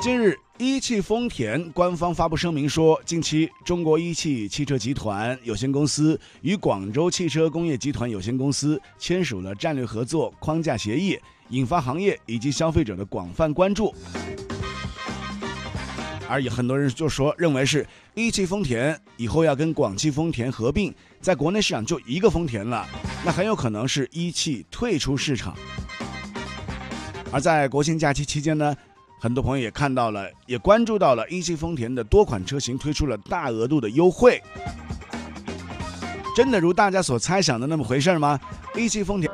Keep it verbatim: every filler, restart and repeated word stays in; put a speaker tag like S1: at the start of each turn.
S1: 近日，一汽丰田官方发布声明说，近期中国一汽汽车集团有限公司与广州汽车工业集团有限公司签署了战略合作框架协议，引发行业以及消费者的广泛关注。而也很多人就说，认为是一汽丰田以后要跟广汽丰田合并，在国内市场就一个丰田了，那很有可能是一汽退出市场。而在国庆假期期间呢，很多朋友也看到了，也关注到了一汽丰田的多款车型推出了大额度的优惠。真的如大家所猜想的那么回事吗？一汽丰田